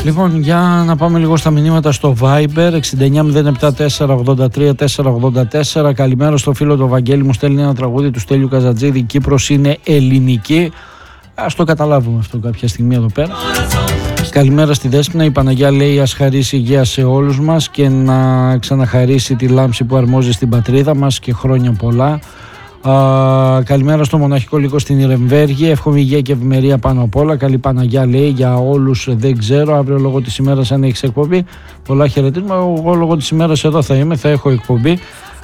Λοιπόν, για να πάμε λίγο στα μηνύματα στο Viber 6907-483-484. Καλημέρα στο φίλο του Βαγγέλη, μου στέλνει ένα τραγούδι του Στέλιου Καζατζίδη. Η Κύπρος είναι ελληνική. Ας το καταλάβουμε αυτό κάποια στιγμή εδώ πέρα. Καλημέρα στη Δέσποινα. Η Παναγιά λέει ας χαρίσει υγεία σε όλους μας και να ξαναχαρίσει τη λάμψη που αρμόζει στην πατρίδα μας και χρόνια πολλά. Καλημέρα στο μοναχικό λύκο στην Ιρεμβέργη. Εύχομαι υγεία και ευημερία πάνω απ' όλα. Καλή Παναγιά λέει για όλους. Δεν ξέρω αύριο λόγω της ημέρας αν έχεις εκπομπή. Πολλά χαιρετίσματα. Εγώ λόγω της ημέρας εδώ θα είμαι, θα έχω εκπομπή.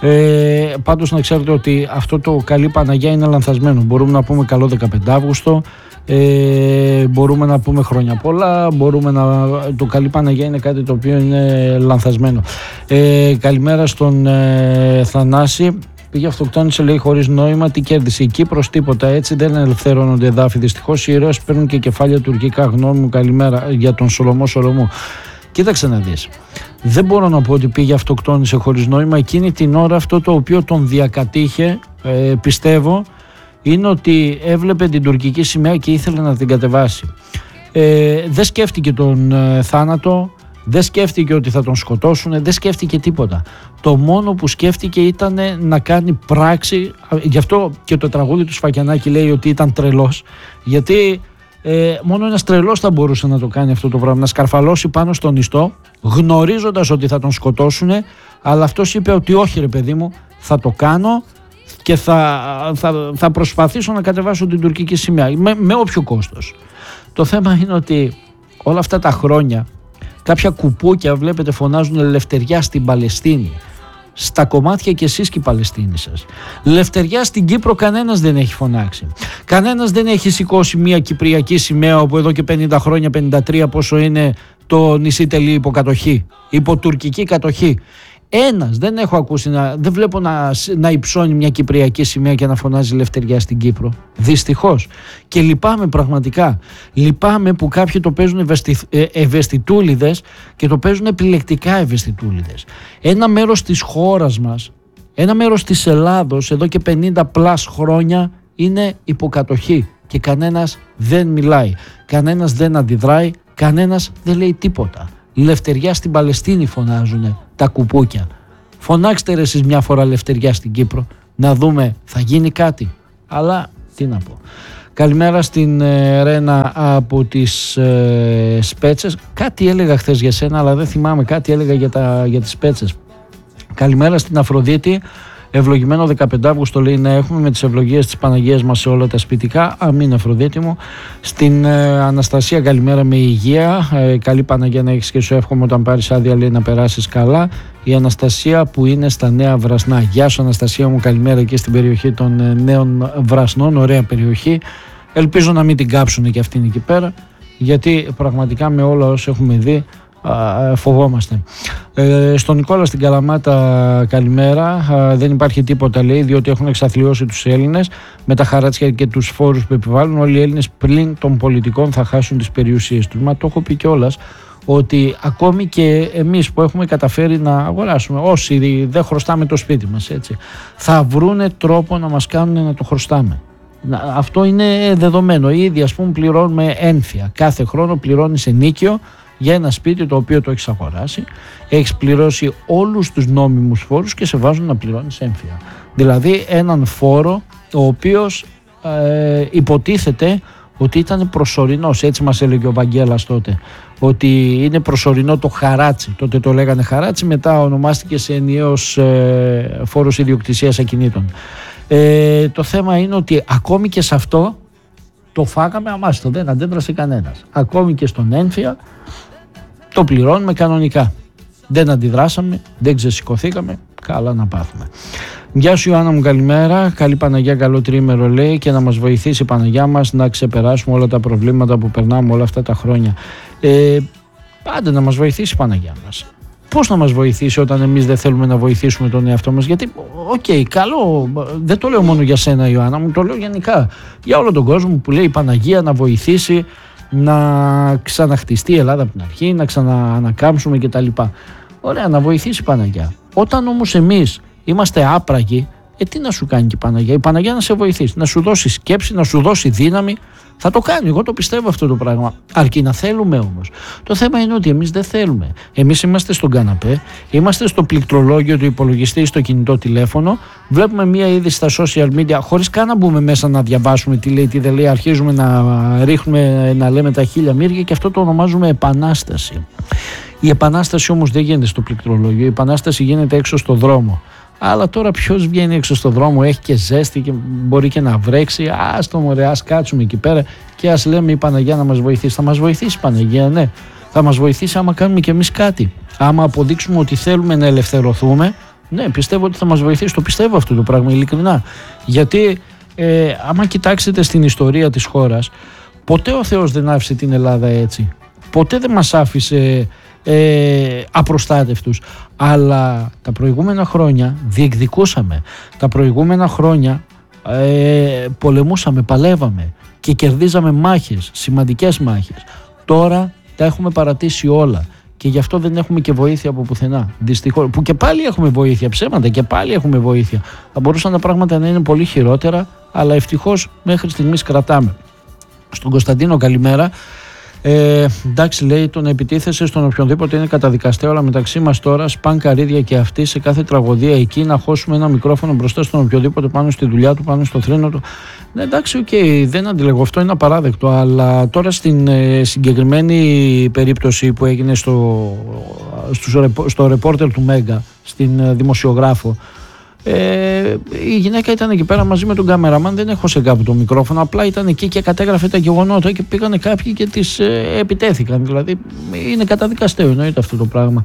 Πάντως να ξέρετε ότι αυτό το καλή Παναγιά είναι λανθασμένο. Μπορούμε να πούμε καλό 15 Αύγουστο, μπορούμε να πούμε χρόνια πολλά, το καλή Παναγιά είναι κάτι το οποίο είναι λανθασμένο. Καλημέρα στον Θανάση. Πήγε, αυτοκτόνησε, λέει, χωρίς νόημα. Τι κέρδισε η Κύπρος? Τίποτα. Έτσι δεν ελευθερώνονται εδάφη. Δυστυχώς οι ήρωες παίρνουν και κεφάλια τουρκικά. Γνώμη μου, καλημέρα για τον Σολομό Σολομού. Κοίταξε να δεις. Δεν μπορώ να πω ότι πήγε, αυτοκτόνησε χωρίς νόημα. Εκείνη την ώρα αυτό το οποίο τον διακατήχε, πιστεύω, είναι ότι έβλεπε την τουρκική σημαία και ήθελε να την κατεβάσει. Δεν σκέφτηκε τον θάνατο. Δεν σκέφτηκε ότι θα τον σκοτώσουν, δεν σκέφτηκε τίποτα. Το μόνο που σκέφτηκε ήταν να κάνει πράξη. Γι' αυτό και το τραγούδι του Σφακιανάκη λέει ότι ήταν τρελός. Γιατί μόνο ένας τρελός θα μπορούσε να το κάνει αυτό το πράγμα. Να σκαρφαλώσει πάνω στον ιστό, γνωρίζοντας ότι θα τον σκοτώσουν. Αλλά αυτός είπε ότι όχι, ρε παιδί μου, θα το κάνω και θα προσπαθήσω να κατεβάσω την τουρκική σημαία. Με όποιο κόστος. Το θέμα είναι ότι όλα αυτά τα χρόνια κάποια κουπούκια, βλέπετε, φωνάζουν ελευθεριά στην Παλαιστίνη. Στα κομμάτια και εσείς και οι Παλαιστίνοι σας. Ελευθεριά στην Κύπρο κανένας δεν έχει φωνάξει. Κανένας δεν έχει σηκώσει μια κυπριακή σημαία όπου εδώ και 50 χρόνια, 53 πόσο είναι το νησί τελεί υποκατοχή, υποτουρκική κατοχή. Ένας δεν έχω ακούσει, δεν βλέπω να υψώνει μια κυπριακή σημαία και να φωνάζει ελευθεριά στην Κύπρο. Δυστυχώς. Και λυπάμαι πραγματικά. Λυπάμαι που κάποιοι το παίζουν ευαισθητούλιδες και το παίζουν επιλεκτικά ευαισθητούλιδες. Ένα μέρος της χώρας μας, ένα μέρος της Ελλάδος εδώ και 50+ χρόνια είναι υποκατοχή και κανένας δεν μιλάει, κανένας δεν αντιδράει, κανένας δεν λέει τίποτα. Λευτεριά στην Παλαιστίνη φωνάζουν τα κουπούκια. Φωνάξτε ρε εσείς μια φορά λευτεριά στην Κύπρο, να δούμε θα γίνει κάτι. Αλλά τι να πω. Καλημέρα στην Ρένα από τις Σπέτσες. Κάτι έλεγα χθες για σένα, αλλά δεν θυμάμαι. Κάτι έλεγα για τις Σπέτσες. Καλημέρα στην Αφροδίτη. Ευλογημένο 15 Αύγουστο λέει να έχουμε με τις ευλογίες της Παναγίας μας σε όλα τα σπιτικά. Αμήν, Αφροδίτη μου. Στην Αναστασία, καλημέρα με υγεία. Καλή Παναγία να έχεις και σου εύχομαι όταν πάρεις άδεια, λέει, να περάσεις καλά. Η Αναστασία που είναι στα Νέα Βρασνά. Γεια σου Αναστασία μου, καλημέρα εκεί στην περιοχή των Νέων Βρασνών. Ωραία περιοχή. Ελπίζω να μην την κάψουν και αυτήν εκεί πέρα, γιατί πραγματικά με όλα όσα έχουμε δει φοβόμαστε. Στον Νικόλα στην Καλαμάτα, καλημέρα. Δεν υπάρχει τίποτα, λέει, διότι έχουν εξαθλιώσει τους Έλληνες με τα χαράτσια και τους φόρους που επιβάλλουν. Όλοι οι Έλληνες πλην των πολιτικών θα χάσουν τις περιουσίες τους. Μα το έχω πει κιόλας ότι ακόμη και εμείς που έχουμε καταφέρει να αγοράσουμε, όσοι δεν χρωστάμε το σπίτι μας, έτσι, θα βρούνε τρόπο να μας κάνουν να το χρωστάμε. Αυτό είναι δεδομένο. Ήδη, ας πούμε, πληρώνουμε ένφια. Κάθε χρόνο πληρώνεις ενίκιο για ένα σπίτι το οποίο το έχεις αγοράσει, έχεις πληρώσει όλους τους νόμιμους φόρους και σε βάζουν να πληρώνεις έμφυα. Δηλαδή έναν φόρο ο οποίος υποτίθεται ότι ήταν προσωρινός, έτσι μας έλεγε ο Βαγγέλας τότε, ότι είναι προσωρινό το χαράτσι. Τότε το λέγανε χαράτσι, μετά ονομάστηκε σε ενιαίος φόρος ιδιοκτησίας ακινήτων. Το θέμα είναι ότι ακόμη και σε αυτό το φάγαμε αμάστο, δεν αντέδρασε κανένας. Ακόμη και στον έμφυα το πληρώνουμε κανονικά. Δεν αντιδράσαμε, δεν ξεσηκωθήκαμε, καλά να πάθουμε. Γεια σου Ιωάννα μου, καλημέρα. Καλή Παναγιά, καλό τρίμερο λέει, και να μας βοηθήσει η Παναγιά μας να ξεπεράσουμε όλα τα προβλήματα που περνάμε όλα αυτά τα χρόνια. Πάντα να μας βοηθήσει η Παναγιά μας. Πώς να μας βοηθήσει όταν εμείς δεν θέλουμε να βοηθήσουμε τον εαυτό μας? Γιατί, καλό, δεν το λέω μόνο για σένα Ιωάννα μου, το λέω γενικά για όλο τον κόσμο που λέει η Παναγία να βοηθήσει να ξαναχτιστεί η Ελλάδα από την αρχή, να ξαναανακάμψουμε κτλ. Ωραία, να βοηθήσει η Παναγιά. Όταν όμως εμείς είμαστε άπραγοι, Τι να σου κάνει και η Παναγία? Η Παναγία να σε βοηθήσει, να σου δώσει σκέψη, να σου δώσει δύναμη. Θα το κάνει, εγώ το πιστεύω αυτό το πράγμα. Αρκεί να θέλουμε όμως. Το θέμα είναι ότι εμείς δεν θέλουμε. Εμείς είμαστε στον καναπέ, είμαστε στο πληκτρολόγιο του υπολογιστή, στο κινητό τηλέφωνο, βλέπουμε μία είδηση στα social media, χωρίς καν να μπούμε μέσα να διαβάσουμε τι λέει, τι δεν λέει. Αρχίζουμε να ρίχνουμε, να λέμε τα χίλια μύρια και αυτό το ονομάζουμε επανάσταση. Η επανάσταση όμως δεν γίνεται στο πληκτρολόγιο, η επανάσταση γίνεται έξω στο δρόμο. Αλλά τώρα ποιος βγαίνει έξω στο δρόμο, έχει και ζέστη και μπορεί και να βρέξει. Άστο μωρέ, ας κάτσουμε εκεί πέρα και ας λέμε η Παναγία να μας βοηθήσει. Θα μας βοηθήσει η Παναγία, ναι. Θα μας βοηθήσει άμα κάνουμε κι εμείς κάτι. Άμα αποδείξουμε ότι θέλουμε να ελευθερωθούμε, ναι, πιστεύω ότι θα μας βοηθήσει. Το πιστεύω αυτό το πράγμα, ειλικρινά. Γιατί άμα κοιτάξετε στην ιστορία της χώρας, ποτέ ο Θεός δεν άφησε την Ελλάδα έτσι. Ποτέ δεν μας άφησε απροστάτευτους, αλλά τα προηγούμενα χρόνια διεκδικούσαμε, τα προηγούμενα χρόνια πολεμούσαμε, παλεύαμε και κερδίζαμε μάχες, σημαντικές μάχες. Τώρα τα έχουμε παρατήσει όλα και γι' αυτό δεν έχουμε και βοήθεια από πουθενά, δυστυχώς, που και πάλι έχουμε βοήθεια, ψέματα, και πάλι έχουμε βοήθεια. Θα μπορούσαν τα πράγματα να είναι πολύ χειρότερα, αλλά ευτυχώς μέχρι στιγμής κρατάμε. Στον Κωνσταντίνο καλημέρα. Εντάξει, λέει, τον επιτίθεσαι στον οποιονδήποτε είναι καταδικαστέο, αλλά μεταξύ μας τώρα σπαν καρύδια και αυτοί σε κάθε τραγωδία εκεί να χώσουμε ένα μικρόφωνο μπροστά στον οποιοδήποτε πάνω στη δουλειά του, πάνω στο θρήνο του. Ναι, εντάξει, δεν αντιλέγω, αυτό είναι απαράδεκτο, αλλά τώρα στην συγκεκριμένη περίπτωση που έγινε στο ρεπόρτερ του Μέγκα, στην δημοσιογράφο, η γυναίκα ήταν εκεί πέρα μαζί με τον κάμεραμαν, δεν έχωσε κάπου το μικρόφωνο, απλά ήταν εκεί και κατέγραφε τα γεγονότα και πήγανε κάποιοι και τις επιτέθηκαν. Δηλαδή είναι καταδικαστέο, εννοείται αυτό το πράγμα.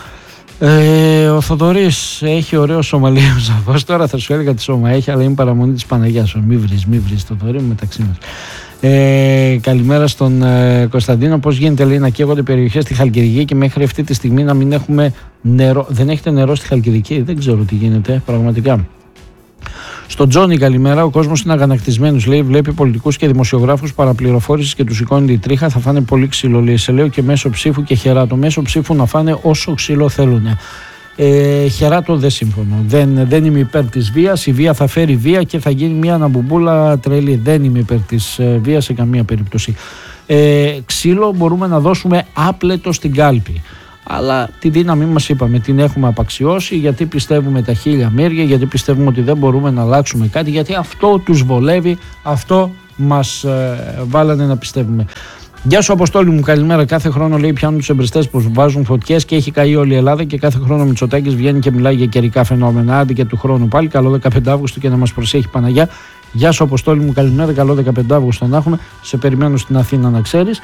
Ο Θοδωρής έχει ωραίο σώμα, λέει ο Ζαβός. Τώρα θα σου έλεγα τι σώμα έχει, αλλά είναι παραμονή της Παναγιάς. Μη βρεις Θοδωρή μεταξύ μας. Καλημέρα στον Κωνσταντίνο. Πώς γίνεται, λέει, να καίγονται περιοχές στη Χαλκιδική και μέχρι αυτή τη στιγμή να μην έχουμε νερό? Δεν έχετε νερό στη Χαλκιδική? Δεν ξέρω τι γίνεται πραγματικά. Στον Τζόνι καλημέρα. Ο κόσμος είναι αγανακτισμένος, λέει, βλέπει πολιτικούς και δημοσιογράφους παραπληροφόρησης και τους σηκώνει τη τρίχα. Θα φάνε πολύ ξύλο, λέει. Σε λέω και μέσω ψήφου και χεράτο. Μέσω ψήφου να φάνε όσο ξύλο θέλουν. Χεράτο δεν συμφωνώ. Δεν είμαι υπέρ της βίας. Η βία θα φέρει βία και θα γίνει μια αναμπουμπούλα τρελή. Δεν είμαι υπέρ της βίας σε καμία περίπτωση. Ξύλο μπορούμε να δώσουμε άπλετο στην κάλπη. Αλλά τη δύναμή μας, είπαμε, την έχουμε απαξιώσει, γιατί πιστεύουμε τα χίλια μύρια, γιατί πιστεύουμε ότι δεν μπορούμε να αλλάξουμε κάτι, γιατί αυτό τους βολεύει, αυτό μας βάλανε να πιστεύουμε. Γεια σου, Αποστόλη μου, καλημέρα. Κάθε χρόνο, λέει, πιάνουν τους εμπριστές που βάζουν φωτιές και έχει καεί όλη η Ελλάδα και κάθε χρόνο ο Μητσοτάκης βγαίνει και μιλάει για καιρικά φαινόμενα. Άντε και του χρόνου πάλι. Καλό 15 Αύγουστο και να μας προσέχει Παναγιά. Γεια σου, Αποστόλη μου, καλημέρα. Καλό 15 Αύγουστο να έχουμε. Σε περιμένω στην Αθήνα, να ξέρεις.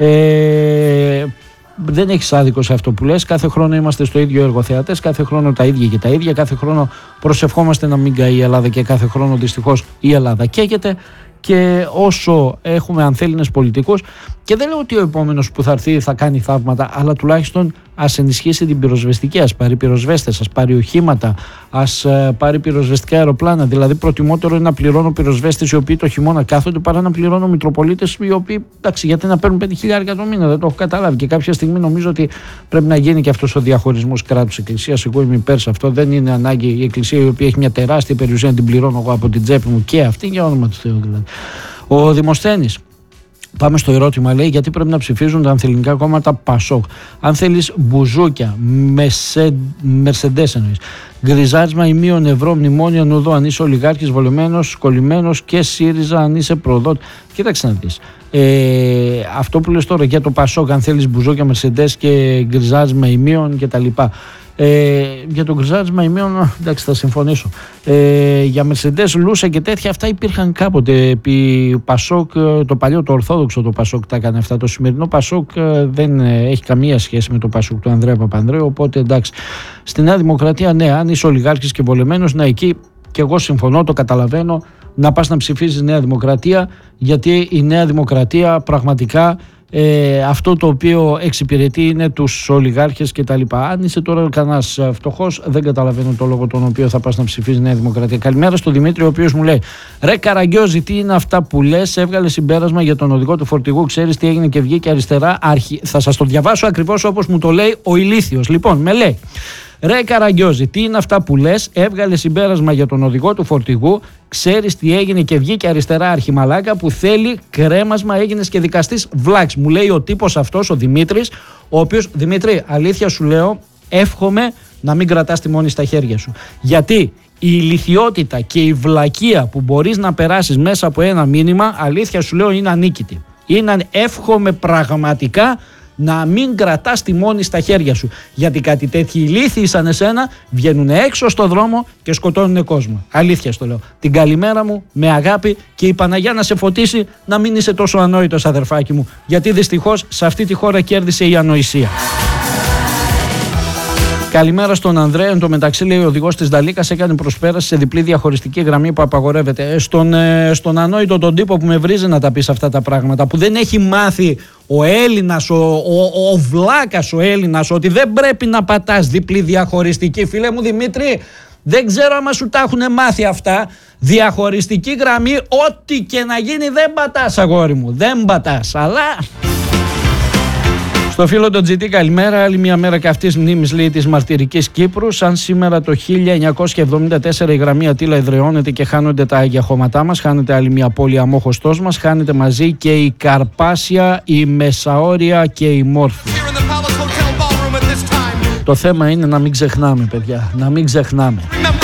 Δεν έχεις άδικο σε αυτό που λες. Κάθε χρόνο είμαστε στο ίδιο εργοθεατές, κάθε χρόνο τα ίδια και τα ίδια. Κάθε χρόνο προσευχόμαστε να μην καεί η Ελλάδα και κάθε χρόνο δυστυχώς η Ελλάδα καίγεται. Και όσο έχουμε ανθέληνες πολιτικούς, και δεν λέω ότι ο επόμενος που θα έρθει θα κάνει θαύματα, αλλά τουλάχιστον ας ενισχύσει την πυροσβεστική, ας πάρει πυροσβέστες, ας πάρει οχήματα, ας πάρει πυροσβεστικά αεροπλάνα. Δηλαδή, προτιμότερο είναι να πληρώνω πυροσβέστες οι οποίοι το χειμώνα κάθονται παρά να πληρώνω μητροπολίτες οι οποίοι, εντάξει, γιατί να παίρνουν 5.000 το μήνα, δεν το έχω καταλάβει. Και κάποια στιγμή νομίζω ότι πρέπει να γίνει και αυτός ο διαχωρισμός κράτους-εκκλησίας. Εγώ είμαι υπέρ σε αυτό. Δεν είναι ανάγκη η εκκλησία, η οποία έχει μια τεράστια περιουσία, να την πληρώνω εγώ από την τσέπη μου και αυτή, για όνομα του Θεού δηλαδή. Ο Δημοσθένης. Πάμε στο ερώτημα, λέει, γιατί πρέπει να ψηφίζουν τα ανθεληνικά κόμματα Πασόκ. Αν θέλεις μπουζούκια, Μερσεντές εννοείς, γκριζάρισμα ημίων ευρώ, μνημόνια νουδό, αν είσαι ολιγάρχης, βολεμένος, κολλημένος, και ΣΥΡΙΖΑ αν είσαι προδότη. Κοίταξε να δεις. Αυτό που λες τώρα για το Πασόκ, αν θέλεις μπουζούκια, Μερσεντές και γκριζάρισμα ημίων κτλ. Για τον γκριζάρισμα ημίων, εντάξει, θα συμφωνήσω. Για Μερσεντές, Λούσα και τέτοια, αυτά υπήρχαν κάποτε. Επί Πασόκ, το παλιό, το ορθόδοξο το Πασόκ τα έκανε αυτά. Το σημερινό Πασόκ δεν έχει καμία σχέση με το Πασόκ του Ανδρέα Παπανδρέου. Οπότε εντάξει. Στη Νέα Δημοκρατία, ναι, αν είσαι ολιγάρχης και βολεμένος, ναι, εκεί και εγώ συμφωνώ, το καταλαβαίνω, να πας να ψηφίσεις Νέα Δημοκρατία, γιατί η Νέα Δημοκρατία πραγματικά αυτό το οποίο εξυπηρετεί είναι τους ολιγάρχες κτλ. Αν είσαι τώρα κανένας φτωχός, δεν καταλαβαίνω το λόγο τον οποίο θα πας να ψηφίσεις Νέα Δημοκρατία. Καλημέρα στον Δημήτρη, ο οποίος μου λέει: ρε Καραγκιόζη, τι είναι αυτά που λες? Έβγαλε συμπέρασμα για τον οδηγό του φορτηγού. Ξέρεις τι έγινε και βγήκε αριστερά? Θα σας το διαβάσω ακριβώς όπως μου το λέει ο ηλίθιος. Λοιπόν, με λέει: Ρε Καραγκιόζη, τι είναι αυτά που λες? Έβγαλε συμπέρασμα για τον οδηγό του φορτηγού. Ξέρεις τι έγινε και βγήκε αριστερά αρχιμαλάκα που θέλει κρέμασμα, έγινες και δικαστής βλάξ. Μου λέει ο τύπος αυτός, ο Δημήτρης, ο οποίος, Δημήτρη, αλήθεια σου λέω, εύχομαι να μην κρατάς τη μόνη στα χέρια σου. Γιατί η ηλιθιότητα και η βλακεία που μπορείς να περάσεις μέσα από ένα μήνυμα, αλήθεια σου λέω, είναι ανίκητη. Εύχομαι πραγματικά να μην κρατάς τη μόνη στα χέρια σου. Γιατί κάτι τέτοιοι ηλίθιοι σαν εσένα βγαίνουν έξω στο δρόμο και σκοτώνουν κόσμο. Αλήθεια στο λέω. Την καλημέρα μου, με αγάπη, και η Παναγιά να σε φωτίσει να μην είσαι τόσο ανόητος, αδερφάκι μου. Γιατί δυστυχώς σε αυτή τη χώρα κέρδισε η ανοησία. Καλημέρα στον Ανδρέα. Εν τω μεταξύ, λέει, ο οδηγός της Νταλίκας έκανε προσπέραση σε διπλή διαχωριστική γραμμή που απαγορεύεται. Στον ανόητο τον τύπο που με βρίζει να τα πεις αυτά τα πράγματα, που δεν έχει μάθει ο Έλληνας, ο βλάκας ο Έλληνας, ότι δεν πρέπει να πατάς διπλή διαχωριστική. Φίλε μου Δημήτρη, δεν ξέρω άμα σου τα έχουν μάθει αυτά. Διαχωριστική γραμμή, ό,τι και να γίνει δεν πατάς, αγόρι μου. Δεν πατάς, αλλά... Στο φίλο τον GT, καλημέρα. Άλλη μια μέρα καυτής μνήμης, λέει, της μαρτυρικής Κύπρου. Σαν σήμερα το 1974 η γραμμή Αττήλα εδραιώνεται και χάνονται τα άγια χώματά μας. Χάνεται άλλη μια πόλη αμόχωστός μας. Χάνεται μαζί και η Καρπάσια, η Μεσαόρια και η Μόρφη. Το θέμα είναι να μην ξεχνάμε, παιδιά. Να μην ξεχνάμε.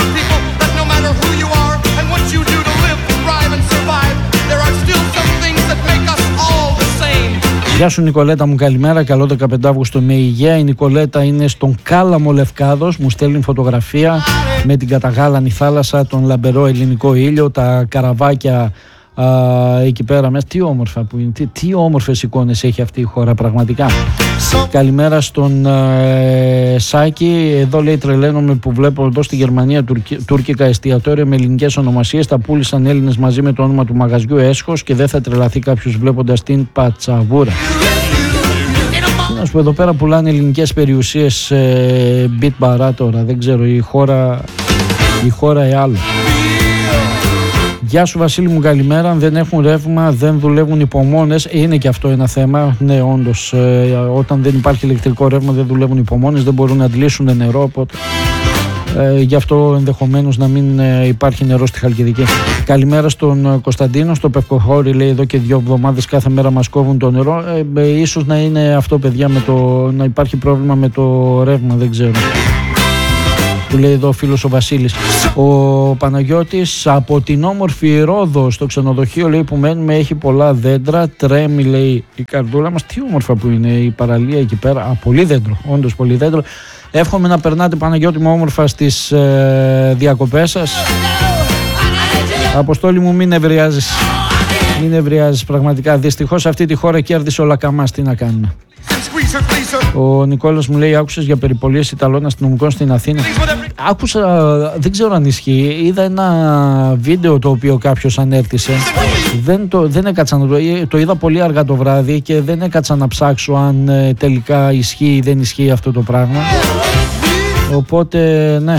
Γεια σου Νικολέτα μου, καλημέρα. Καλό 15 Αύγουστο με υγεία. Η Νικολέτα είναι στον Κάλαμο Λευκάδος. Μου στέλνει φωτογραφία με την καταγάλανη θάλασσα, τον λαμπερό ελληνικό ήλιο, τα καραβάκια εκεί πέρα μέσα. Τι όμορφα που είναι, τι όμορφες εικόνες έχει αυτή η χώρα πραγματικά. Καλημέρα στον Σάκη. Εδώ, λέει, τρελαίνομαι που βλέπω εδώ στη Γερμανία τουρκικά εστιατόρια με ελληνικές ονομασίες. Τα πούλησαν Έλληνες μαζί με το όνομα του μαγαζιού Έσχος και δεν θα τρελαθεί κάποιος βλέποντας την πατσαβούρα. Να σου πω, εδώ πέρα πουλάνε ελληνικές περιουσίες μπιτ μπαρά τώρα. Δεν ξέρω, η χώρα άλλο. Γεια σου Βασίλη μου, καλημέρα. Αν δεν έχουν ρεύμα, δεν δουλεύουν οι πομόνες. Είναι και αυτό ένα θέμα. Ναι, όντως, όταν δεν υπάρχει ηλεκτρικό ρεύμα, δεν δουλεύουν οι πομόνες, δεν μπορούν να αντλήσουν νερό. Οπότε γι' αυτό ενδεχομένως να μην υπάρχει νερό στη Χαλκιδική. Καλημέρα στον Κωνσταντίνο. Στο Πευκοχώρι, λέει, εδώ και 2 εβδομάδες κάθε μέρα μας κόβουν το νερό. Ίσως να είναι αυτό, παιδιά, να υπάρχει πρόβλημα με το ρεύμα, δεν ξέρω. Που λέει εδώ ο φίλος ο Βασίλης. Ο Παναγιώτης από την όμορφη Ρόδο στο ξενοδοχείο, λέει, που μένουμε, έχει πολλά δέντρα. Τρέμει, λέει, η καρδούλα μας. Τι όμορφα που είναι η παραλία εκεί πέρα. Πολύ δέντρο, όντως πολύ δέντρο. Εύχομαι να περνάτε, Παναγιώτη μου, όμορφα στις διακοπές σας. Αποστόλη μου, μην νευριάζεις. Μην νευριάζεις πραγματικά. Δυστυχώς αυτή τη χώρα κέρδισε ο Λακαμάς. Τι να κάνουμε. Ο Νικόλας μου λέει, άκουσες για περιπολίες Ιταλών αστυνομικών στην Αθήνα? Άκουσα, δεν ξέρω αν ισχύει. Είδα ένα βίντεο το οποίο κάποιος ανέρτησε. Δεν έκατσα να το είδα πολύ αργά το βράδυ και δεν έκατσα να ψάξω αν τελικά ισχύει ή δεν ισχύει αυτό το πράγμα. Οπότε ναι.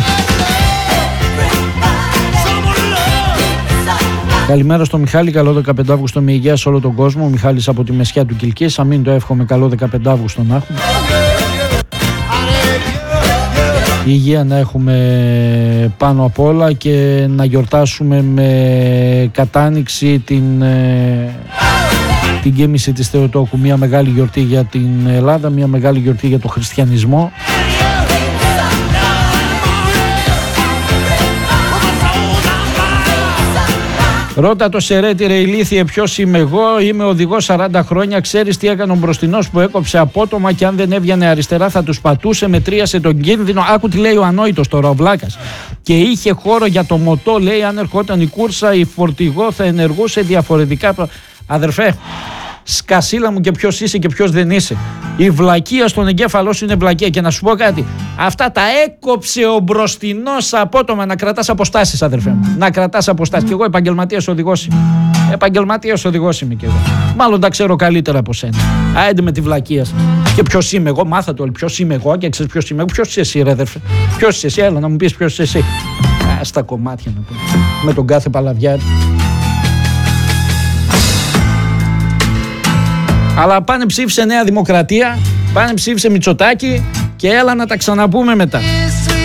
Καλημέρα στο Μιχάλη, καλό 15 Αύγουστο με υγεία σε όλο τον κόσμο. Ο Μιχάλης από τη Μεσιά του Κιλκής. Αμήν, το εύχομαι, καλό 15 Αύγουστο να έχουμε. Υγεία να έχουμε πάνω απ' όλα και να γιορτάσουμε με κατάνοιξη την γέμιση της Θεοτόκου. Μια μεγάλη γιορτή για την Ελλάδα, μια μεγάλη γιορτή για τον χριστιανισμό. Ρώτα το Σερέτη, ρε ηλίθιε, ποιος είμαι εγώ? Είμαι οδηγός 40 χρόνια. Ξέρεις τι έκανε ο μπροστινός που έκοψε απότομα και αν δεν έβγαινε αριστερά θα τους πατούσε, μετρίασε τον κίνδυνο. Άκου τι λέει ο ανόητος τώρα, ο βλάκας. Και είχε χώρο για το μοτό, λέει, αν ερχόταν η κούρσα, η φορτηγό θα ενεργούσε διαφορετικά. Αδερφέ, σκασίλα μου, και ποιος είσαι και ποιος δεν είσαι. Η βλακεία στον εγκέφαλό σου είναι βλακεία. Και να σου πω κάτι, αυτά τα έκοψε ο μπροστινός απότομα. Να κρατάς αποστάσεις, αδερφέ μου. Να κρατάς αποστάσεις. Και εγώ επαγγελματίας οδηγός είμαι. Επαγγελματίας οδηγός είμαι κι εγώ. Μάλλον τα ξέρω καλύτερα από σένα. Άιντε με τη βλακεία. Και ποιος είμαι εγώ, μάθα το όλοι. Ποιος είμαι εγώ και ξέρεις ποιος είμαι εγώ. Ποιος είσαι εσύ, ρε αδερφέ? Ποιος είσαι εσύ, έλα να μου πεις ποιος είσαι εσύ. Στα κομμάτια να πούμε. Με τον κάθε παλαβιάρι. Αλλά πάνε ψήφισε Νέα Δημοκρατία, πάνε ψήφισε Μητσοτάκη και έλα να τα ξαναπούμε μετά.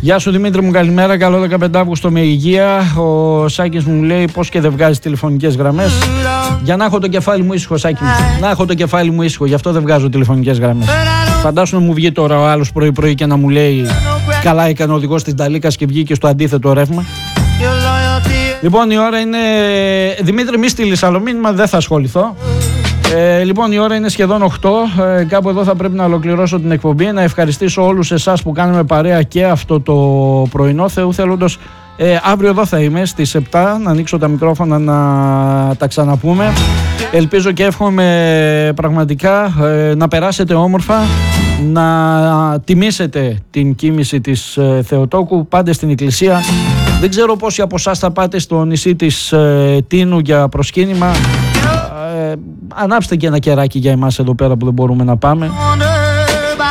Γεια σου Δημήτρη μου, καλημέρα. Καλό 15 Αύγουστο με υγεία. Ο Σάκης μου λέει πως και δεν βγάζει τηλεφωνικές γραμμές. Για να έχω το κεφάλι μου ήσυχο, Σάκη μου. Να έχω το κεφάλι μου ήσυχο, γι' αυτό δεν βγάζω τηλεφωνικές γραμμές. Φαντάσου να μου βγει τώρα ο άλλος πρωί-πρωί και να μου λέει καλά έκανε ο οδηγός της Νταλίκας και βγήκε στο αντίθετο ρεύμα. Λοιπόν, η ώρα είναι. Δημήτρη, μη στείλεις άλλο μήνυμα, δεν θα ασχοληθώ. Λοιπόν, η ώρα είναι σχεδόν 8. Κάπου εδώ θα πρέπει να ολοκληρώσω την εκπομπή. Να ευχαριστήσω όλους εσάς που κάνουμε παρέα και αυτό το πρωινό. Θεού θέλοντος, αύριο εδώ θα είμαι στις 7. Να ανοίξω τα μικρόφωνα να τα ξαναπούμε. Ελπίζω και εύχομαι πραγματικά να περάσετε όμορφα, να τιμήσετε την κοίμηση της Θεοτόκου. Πάτε στην εκκλησία. Δεν ξέρω πόσοι από εσάς θα πάτε στο νησί της Τίνου για προσκύνημα. Ανάψτε και ένα κεράκι για εμάς εδώ πέρα που δεν μπορούμε να πάμε.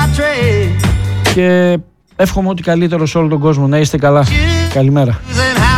Και εύχομαι ό,τι καλύτερο σε όλο τον κόσμο. Να είστε καλά. Καλημέρα.